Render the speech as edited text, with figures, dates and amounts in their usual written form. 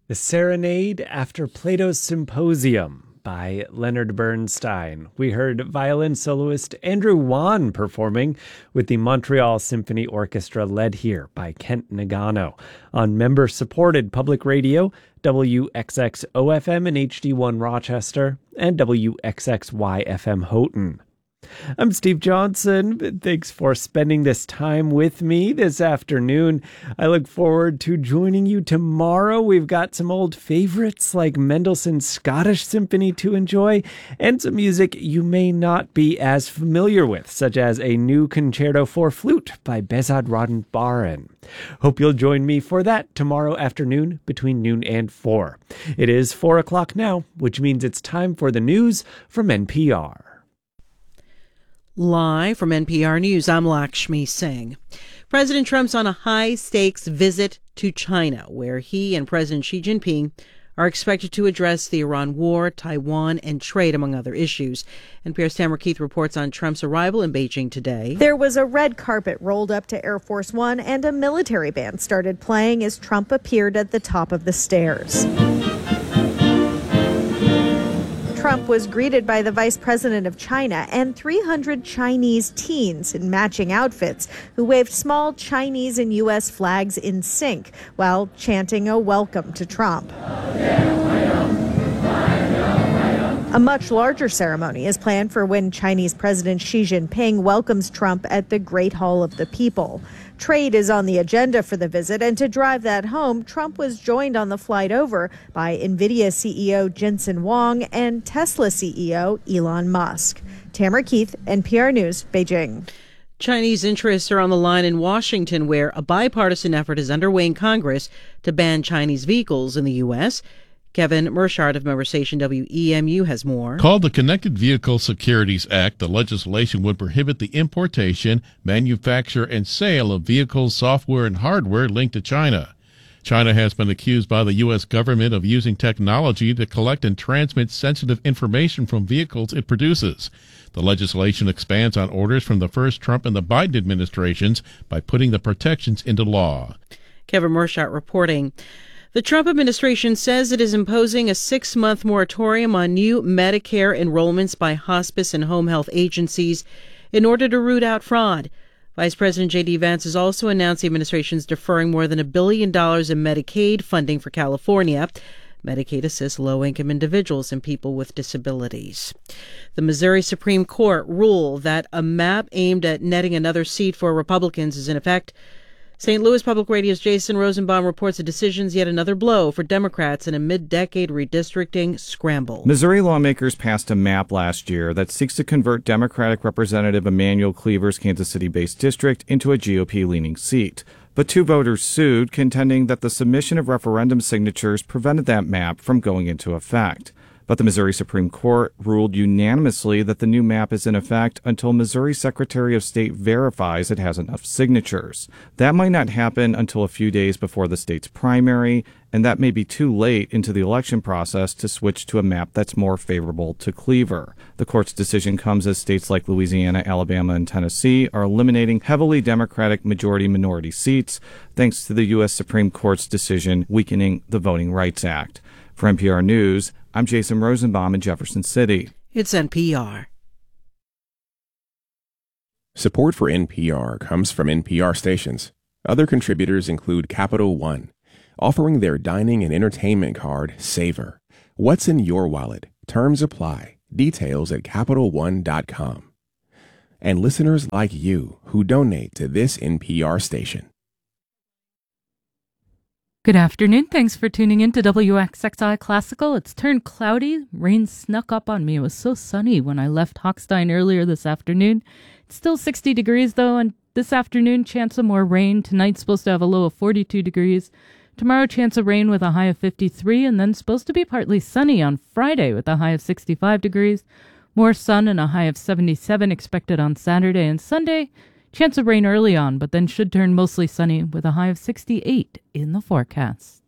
The Serenade After Plato's Symposium by Leonard Bernstein. We heard violin soloist Andrew Wan performing with the Montreal Symphony Orchestra, led here by Kent Nagano on member-supported public radio, WXX-OFM and HD1 Rochester, and WXXY-FM Houghton. I'm Steve Johnson. Thanks for spending this time with me this afternoon. I look forward to joining you tomorrow. We've got some old favorites like Mendelssohn's Scottish Symphony to enjoy, and some music you may not be as familiar with, such as a new concerto for flute by Behzad Rodin-Baran. Hope you'll join me for that tomorrow afternoon between noon and 4. It is 4 o'clock now, which means it's time for the news from NPR. Live from NPR News, I'm Lakshmi Singh. President Trump's on a high-stakes visit to China, where he and President Xi Jinping are expected to address the Iran war, Taiwan, and trade, among other issues. NPR's Tamara Keith reports on Trump's arrival in Beijing today. There was a red carpet rolled up to Air Force One, and a military band started playing as Trump appeared at the top of the stairs. Trump was greeted by the vice president of China and 300 Chinese teens in matching outfits who waved small Chinese and U.S. flags in sync while chanting a welcome to Trump. A much larger ceremony is planned for when Chinese President Xi Jinping welcomes Trump at the Great Hall of the People. Trade is on the agenda for the visit, and to drive that home, Trump was joined on the flight over by NVIDIA CEO Jensen Huang and Tesla CEO Elon Musk. Tamara Keith, NPR News, Beijing. Chinese interests are on the line in Washington, where a bipartisan effort is underway in Congress to ban Chinese vehicles in the U.S. Kevin Mershart of member station WEMU has more. Called the Connected Vehicle Securities Act, the legislation would prohibit the importation, manufacture, and sale of vehicles, software, and hardware linked to China. China has been accused by the U.S. government of using technology to collect and transmit sensitive information from vehicles it produces. The legislation expands on orders from the first Trump and the Biden administrations by putting the protections into law. Kevin Mershart reporting. The Trump administration says it is imposing a 6-month moratorium on new Medicare enrollments by hospice and home health agencies in order to root out fraud. Vice President J.D. Vance has also announced the administration is deferring more than $1 billion in Medicaid funding for California. Medicaid assists low-income individuals and people with disabilities. The Missouri Supreme Court ruled that a map aimed at netting another seat for Republicans is in effect. St. Louis Public Radio's Jason Rosenbaum reports the decision's yet another blow for Democrats in a mid-decade redistricting scramble. Missouri lawmakers passed a map last year that seeks to convert Democratic Representative Emanuel Cleaver's Kansas City-based district into a GOP-leaning seat. But 2 voters sued, contending that the submission of referendum signatures prevented that map from going into effect. But the Missouri Supreme Court ruled unanimously that the new map is in effect until Missouri Secretary of State verifies it has enough signatures. That might not happen until a few days before the state's primary, and that may be too late into the election process to switch to a map that's more favorable to Cleaver. The court's decision comes as states like Louisiana, Alabama, and Tennessee are eliminating heavily Democratic majority-minority seats, thanks to the U.S. Supreme Court's decision weakening the Voting Rights Act. For NPR News, I'm Jason Rosenbaum in Jefferson City. It's NPR. Support for NPR comes from NPR stations. Other contributors include Capital One, offering their dining and entertainment card, Savor. What's in your wallet? Terms apply. Details at CapitalOne.com. And listeners like you who donate to this NPR station. Good afternoon. Thanks for tuning in to WXXI Classical. It's turned cloudy. Rain snuck up on me. It was so sunny when I left Hochstein earlier this afternoon. It's still 60 degrees, though, and this afternoon, chance of more rain. Tonight's supposed to have a low of 42 degrees. Tomorrow, chance of rain with a high of 53, and then supposed to be partly sunny on Friday with a high of 65 degrees. More sun and a high of 77 expected on Saturday and Sunday. Chance of rain early on, but then should turn mostly sunny with a high of 68 in the forecast.